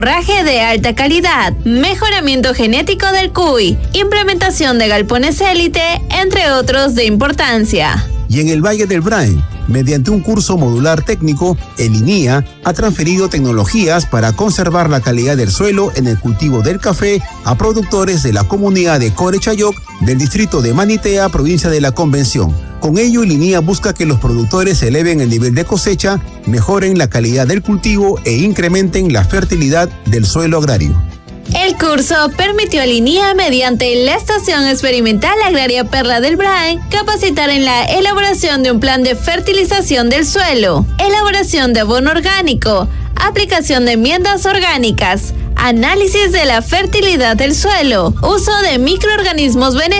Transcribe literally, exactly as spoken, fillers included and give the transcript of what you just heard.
forraje de alta calidad, mejoramiento genético del cuy, implementación de galpones élite, entre otros de importancia. Y en el Valle del Brain, mediante un curso modular técnico, el INIA ha transferido tecnologías para conservar la calidad del suelo en el cultivo del café a productores de la comunidad de Corechayoc del distrito de Manitea, provincia de la Convención. Con ello, el INIA busca que los productores eleven el nivel de cosecha, mejoren la calidad del cultivo e incrementen la fertilidad del suelo agrario. El curso permitió al INIA, mediante la Estación Experimental Agraria Perla del Brain, capacitar en la elaboración de un plan de fertilización del suelo, elaboración de abono orgánico, aplicación de enmiendas orgánicas, análisis de la fertilidad del suelo, uso de microorganismos beneficios